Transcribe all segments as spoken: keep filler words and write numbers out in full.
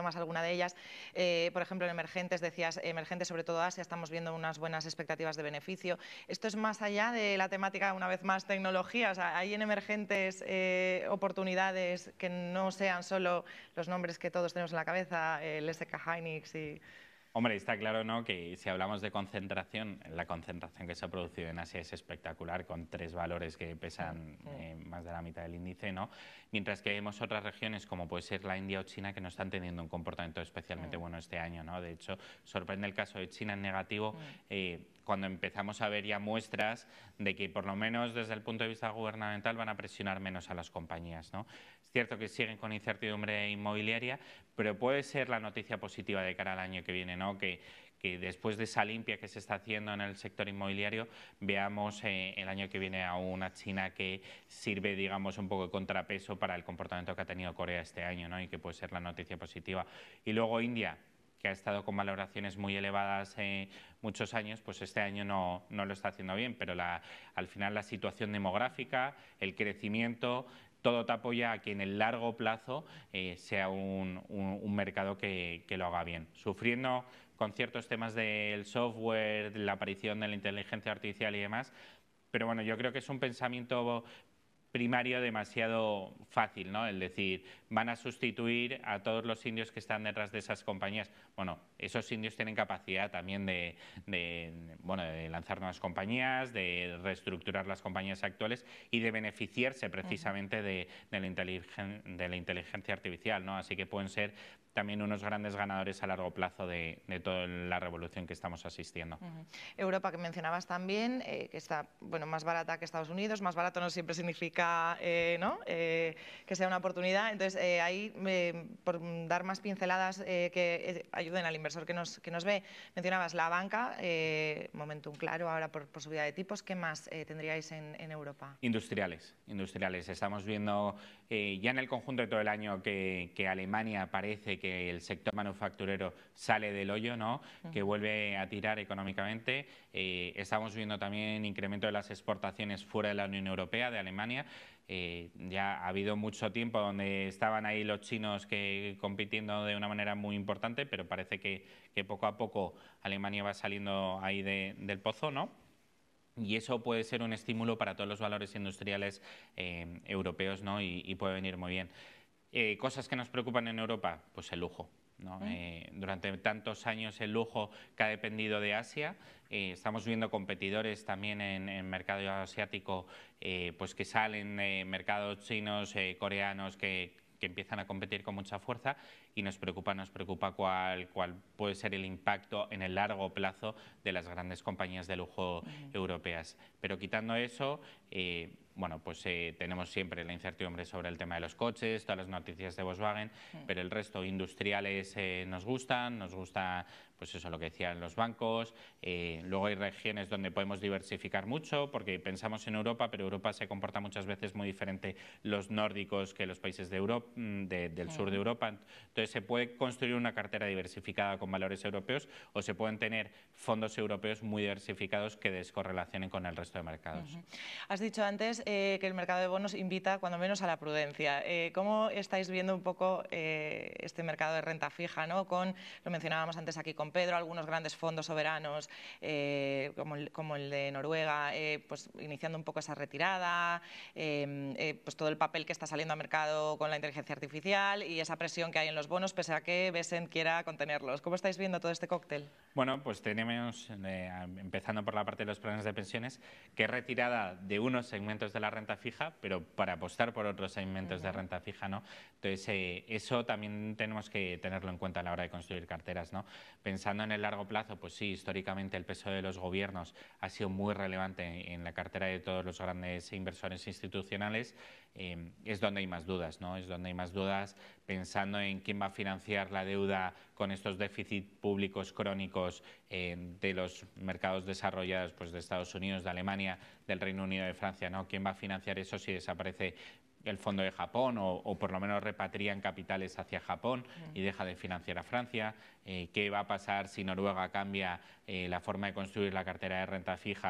más alguna de ellas. Eh, por ejemplo, en emergentes, decías, emergentes sobre todo Asia, estamos viendo unas buenas expectativas de beneficio. Esto es más allá de la temática, una vez más, tecnología. O sea, ¿hay en emergentes eh, oportunidades que no sean solo los nombres que todos tenemos en la cabeza, el S K Hynix y...? Hombre, está claro, ¿no?, que si hablamos de concentración, la concentración que se ha producido en Asia es espectacular, con tres valores que pesan eh, más de la mitad del índice, ¿no? Mientras que vemos otras regiones, como puede ser la India o China, que no están teniendo un comportamiento especialmente bueno este año, ¿no? De hecho, sorprende el caso de China en negativo, eh, cuando empezamos a ver ya muestras de que, por lo menos desde el punto de vista gubernamental, van a presionar menos a las compañías, ¿no? Es cierto que siguen con incertidumbre inmobiliaria, pero puede ser la noticia positiva de cara al año que viene, ¿no? Que, que después de esa limpia que se está haciendo en el sector inmobiliario, veamos eh, el año que viene a una China que sirve, digamos, un poco de contrapeso para el comportamiento que ha tenido Corea este año, ¿no? Y que puede ser la noticia positiva. Y luego India, que ha estado con valoraciones muy elevadas eh, muchos años, pues este año no, no lo está haciendo bien, pero la, al final la situación demográfica, el crecimiento, todo te apoya a que en el largo plazo eh, sea un, un, un mercado que, que lo haga bien. Sufriendo con ciertos temas del software, la aparición de la inteligencia artificial y demás, pero bueno, yo creo que es un pensamiento primario demasiado fácil, ¿no? El decir, van a sustituir a todos los indios que están detrás de esas compañías. Bueno, esos indios tienen capacidad también de, de, bueno, de lanzar nuevas compañías, de reestructurar las compañías actuales y de beneficiarse precisamente de, de, la, inteligen, de la inteligencia artificial, ¿no? Así que pueden ser también unos grandes ganadores a largo plazo de, de toda la revolución que estamos asistiendo. Uh-huh. Europa, que mencionabas también, eh, que está, bueno, más barata que Estados Unidos. Más barato no siempre significa eh, ¿no? eh, que sea una oportunidad. Entonces, eh, ahí, eh, por dar más pinceladas eh, que ayuden al inversor que nos, que nos ve, mencionabas la banca, eh, momentum claro ahora por, por subida de tipos. ¿Qué más eh, tendríais en, en Europa? Industriales, industriales. Estamos viendo eh, ya en el conjunto de todo el año que, que Alemania parece que el sector manufacturero sale del hoyo, ¿no? Uh-huh. Que vuelve a tirar económicamente. Eh, estamos viendo también incremento de las exportaciones fuera de la Unión Europea, de Alemania. Eh, ya ha habido mucho tiempo donde estaban ahí los chinos que compitiendo de una manera muy importante, pero parece que, que poco a poco Alemania va saliendo ahí de, del pozo, ¿no? Y eso puede ser un estímulo para todos los valores industriales eh, europeos, ¿no? Y, y puede venir muy bien. Eh, cosas que nos preocupan en Europa, pues el lujo, ¿no? ¿Eh? Eh, durante tantos años el lujo que ha dependido de Asia, eh, estamos viendo competidores también en el mercado asiático, eh, pues que salen de eh, mercados chinos, eh, coreanos, que, que empiezan a competir con mucha fuerza, y nos preocupa, nos preocupa cuál, cuál puede ser el impacto en el largo plazo de las grandes compañías de lujo uh-huh. europeas. Pero quitando eso, eh, bueno, pues eh, tenemos siempre la incertidumbre sobre el tema de los coches, todas las noticias de Volkswagen, uh-huh. pero el resto, industriales eh, nos gustan, nos gusta, pues eso, lo que decían los bancos. Eh, luego hay regiones donde podemos diversificar mucho, porque pensamos en Europa, pero Europa se comporta muchas veces muy diferente los nórdicos que los países de Europa, de, del uh-huh. sur de Europa. Entonces, se puede construir una cartera diversificada con valores europeos, o se pueden tener fondos europeos muy diversificados que descorrelacionen con el resto de mercados. Uh-huh. Has dicho antes eh, que el mercado de bonos invita cuando menos a la prudencia. Eh, ¿Cómo estáis viendo un poco eh, este mercado de renta fija, ¿no? Con, lo mencionábamos antes aquí con Pedro, algunos grandes fondos soberanos eh, como, el, como el de Noruega, eh, pues iniciando un poco esa retirada, eh, eh, pues todo el papel que está saliendo al mercado con la inteligencia artificial y esa presión que hay en los bonos, pese a que Besen quiera contenerlos. ¿Cómo estáis viendo todo este cóctel? Bueno, pues tenemos, eh, empezando por la parte de los planes de pensiones, que es retirada de unos segmentos de la renta fija, pero para apostar por otros segmentos uh-huh. de renta fija, ¿no? Entonces, eh, eso también tenemos que tenerlo en cuenta a la hora de construir carteras, ¿no? Pensando en el largo plazo, pues sí, históricamente el peso de los gobiernos ha sido muy relevante en la cartera de todos los grandes inversores institucionales. Eh, es donde hay más dudas, ¿no? Es donde hay más dudas pensando en quién va a financiar la deuda con estos déficits públicos crónicos eh, de los mercados desarrollados, pues de Estados Unidos, de Alemania, del Reino Unido, de Francia, ¿no? ¿Quién va a financiar eso si desaparece el fondo de Japón o, o por lo menos repatrian capitales hacia Japón y deja de financiar a Francia? Eh, ¿Qué va a pasar si Noruega cambia eh, la forma de construir la cartera de renta fija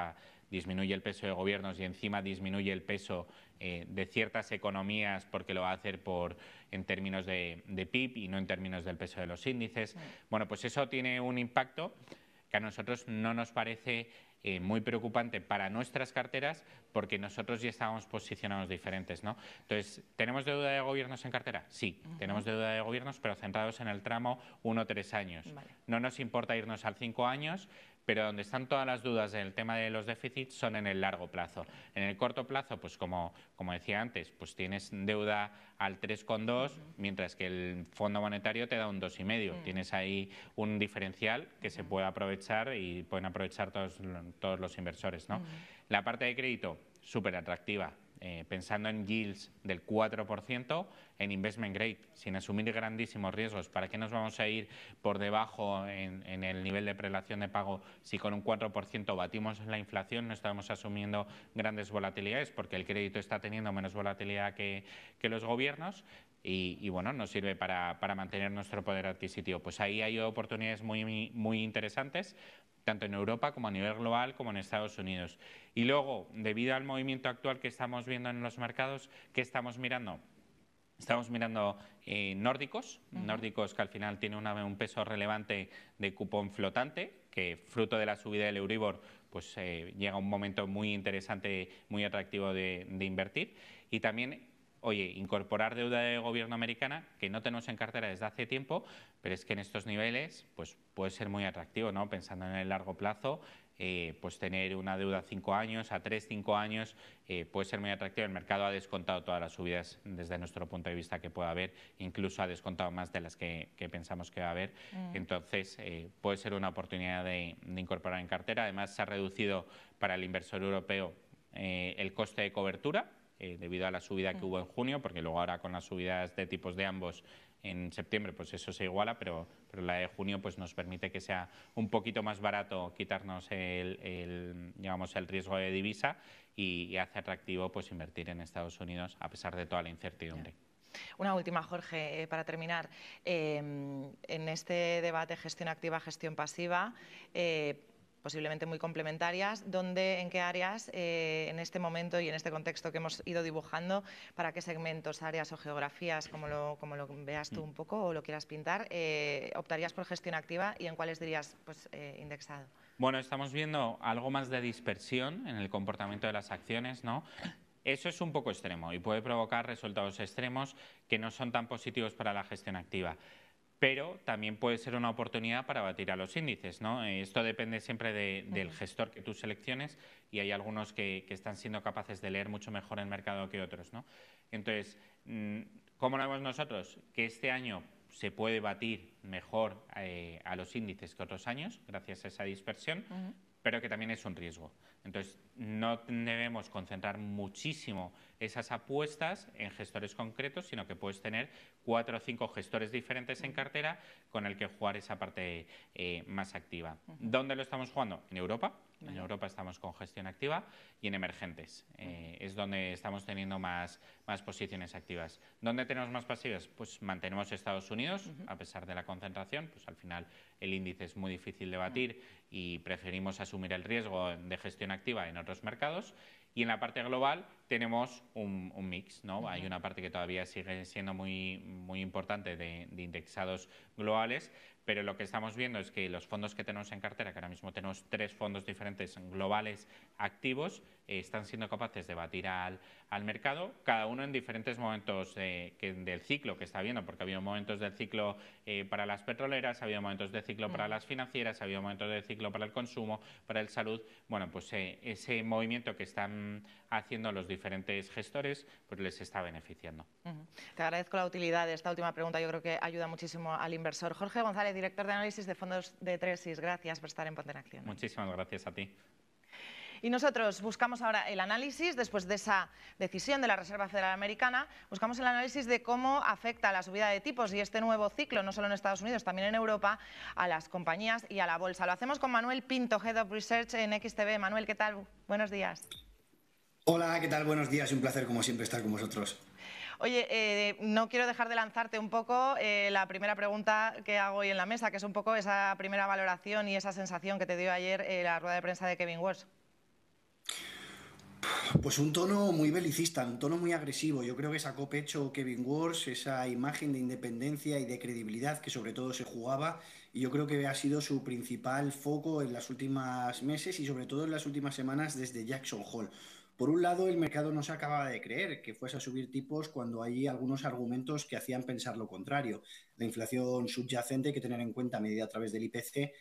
disminuye el peso de gobiernos y encima disminuye el peso eh, de ciertas economías porque lo va a hacer por, en términos de, de P I B y no en términos del peso de los índices. Sí. Bueno, pues eso tiene un impacto que a nosotros no nos parece eh, muy preocupante para nuestras carteras porque nosotros ya estábamos posicionados diferentes, ¿no? Entonces, ¿tenemos deuda de gobiernos en cartera? Sí, uh-huh. tenemos deuda de gobiernos, pero centrados en el tramo uno a tres años. Vale. No nos importa irnos al cinco años, pero donde están todas las dudas del tema de los déficits son en el largo plazo. En el corto plazo, pues como, como decía antes, pues tienes deuda al tres coma dos, uh-huh. mientras que el Fondo Monetario te da un dos coma cinco. Uh-huh. Tienes ahí un diferencial que uh-huh. se puede aprovechar y pueden aprovechar todos, todos los inversores, ¿no? Uh-huh. La parte de crédito, súper atractiva. Eh, pensando en yields del cuatro por ciento en investment grade, sin asumir grandísimos riesgos. ¿Para qué nos vamos a ir por debajo en, en el nivel de prelación de pago si con un cuatro por ciento batimos la inflación, no estamos asumiendo grandes volatilidades porque el crédito está teniendo menos volatilidad que, que los gobiernos? Y, y bueno, nos sirve para, para mantener nuestro poder adquisitivo. Pues ahí hay oportunidades muy, muy interesantes, tanto en Europa como a nivel global, como en Estados Unidos. Y luego, debido al movimiento actual que estamos viendo en los mercados, ¿qué estamos mirando? Estamos mirando eh, nórdicos, uh-huh. nórdicos que al final tienen una, un peso relevante de cupón flotante, que fruto de la subida del Euribor, pues eh, llega un momento muy interesante, muy atractivo de, de invertir. Y también, oye, incorporar deuda de gobierno americana, que no tenemos en cartera desde hace tiempo, pero es que en estos niveles pues puede ser muy atractivo, ¿no? Pensando en el largo plazo, eh, pues tener una deuda a cinco años, a tres, cinco años, eh, puede ser muy atractivo. El mercado ha descontado todas las subidas desde nuestro punto de vista que pueda haber, incluso ha descontado más de las que, que pensamos que va a haber. Mm. Entonces, eh, puede ser una oportunidad de, de incorporar en cartera. Además, se ha reducido para el inversor europeo eh, el coste de cobertura, Eh, debido a la subida que hubo en junio, porque luego ahora con las subidas de tipos de ambos en septiembre pues eso se iguala, pero, pero la de junio pues nos permite que sea un poquito más barato quitarnos el, el, digamos, el riesgo de divisa y, y hace atractivo pues invertir en Estados Unidos a pesar de toda la incertidumbre. Una última, Jorge, eh, para terminar. Eh, en este debate gestión activa, gestión pasiva, eh, posiblemente muy complementarias, ¿dónde, en qué áreas, eh, en este momento y en este contexto que hemos ido dibujando, para qué segmentos, áreas o geografías, como lo, como lo veas tú un poco o lo quieras pintar, eh, optarías por gestión activa y en cuáles dirías pues, eh, indexado? Bueno, estamos viendo algo más de dispersión en el comportamiento de las acciones, ¿no? Eso es un poco extremo y puede provocar resultados extremos que no son tan positivos para la gestión activa. Pero también puede ser una oportunidad para batir a los índices, ¿no? Esto depende siempre de, del gestor que tú selecciones y hay algunos que, que están siendo capaces de leer mucho mejor el mercado que otros, ¿no? Entonces, ¿cómo lo vemos nosotros? Que este año se puede batir mejor eh, a los índices que otros años gracias a esa dispersión, uh-huh. pero que también es un riesgo. Entonces, no debemos concentrar muchísimo esas apuestas en gestores concretos, sino que puedes tener cuatro o cinco gestores diferentes en cartera con el que jugar esa parte eh, más activa. Uh-huh. ¿Dónde lo estamos jugando? En Europa. Uh-huh. En Europa estamos con gestión activa y en emergentes. Eh, uh-huh. Es donde estamos teniendo más, más posiciones activas. ¿Dónde tenemos más pasivas? Pues mantenemos Estados Unidos, uh-huh. a pesar de la concentración. Pues al final el índice es muy difícil de batir uh-huh. y preferimos asumir el riesgo de gestión activa en otros mercados. Y en la parte global tenemos un, un mix, ¿no? Uh-huh. Hay una parte que todavía sigue siendo muy, muy importante de, de indexados globales, pero lo que estamos viendo es que los fondos que tenemos en cartera, que ahora mismo tenemos tres fondos diferentes globales activos, eh, están siendo capaces de batir al, al mercado, cada uno en diferentes momentos eh, que, del ciclo que está viendo, porque ha habido momentos del ciclo eh, para las petroleras, ha habido momentos de ciclo uh-huh. para las financieras, ha habido momentos de ciclo para el consumo, para el salud. Bueno, pues eh, ese movimiento que están haciendo los diferentes gestores, pues les está beneficiando. Uh-huh. Te agradezco la utilidad de esta última pregunta, yo creo que ayuda muchísimo al inversor. Jorge González, director de análisis de fondos de Tresis, gracias por estar en Ponte en Acción. Muchísimas gracias a ti. Y nosotros buscamos ahora el análisis, después de esa decisión de la Reserva Federal Americana, buscamos el análisis de cómo afecta la subida de tipos y este nuevo ciclo, no solo en Estados Unidos, también en Europa, a las compañías y a la bolsa. Lo hacemos con Manuel Pinto, Head of Research en X T V. Manuel, ¿qué tal? Buenos días. Hola, ¿qué tal? Buenos días. Un placer, como siempre, estar con vosotros. Oye, eh, no quiero dejar de lanzarte un poco eh, la primera pregunta que hago hoy en la mesa, que es un poco esa primera valoración y esa sensación que te dio ayer eh, la rueda de prensa de Kevin Walsh. Pues un tono muy belicista, un tono muy agresivo. Yo creo que sacó pecho Kevin Walsh, esa imagen de independencia y de credibilidad que sobre todo se jugaba, y yo creo que ha sido su principal foco en las últimas meses y sobre todo en las últimas semanas desde Jackson Hole. Por un lado, el mercado no se acababa de creer que fuese a subir tipos cuando hay algunos argumentos que hacían pensar lo contrario. La inflación subyacente, hay que tener en cuenta, medida a través del I P C,